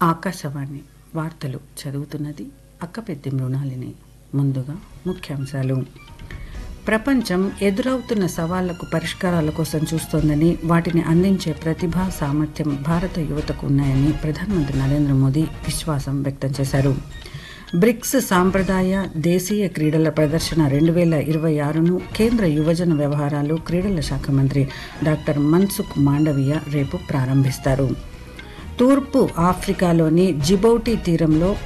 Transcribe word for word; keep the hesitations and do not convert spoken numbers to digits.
ఆకాశవాణి వార్తలు చదువుతున్నది అక్కపెద్ది మృణాలిని. ముందుగా ముఖ్యాంశాలు. ప్రపంచం ఎదురవుతున్న సవాళ్లకు పరిష్కారాల కోసం చూస్తోందని, వాటిని అందించే ప్రతిభ, సామర్థ్యం భారత యువతకు ఉన్నాయని ప్రధానమంత్రి నరేంద్ర మోదీ విశ్వాసం వ్యక్తం చేశారు. బ్రిక్స్ సాంప్రదాయ దేశీయ క్రీడల ప్రదర్శన రెండు వేల ఇరవై ఆరును కేంద్ర యువజన వ్యవహారాలు, క్రీడల శాఖ మంత్రి డాక్టర్ మన్సుఖ్ మాండవీయ రేపు ప్రారంభిస్తారు. తూర్పు ఆఫ్రికాలోని జిబౌటి తీరంలో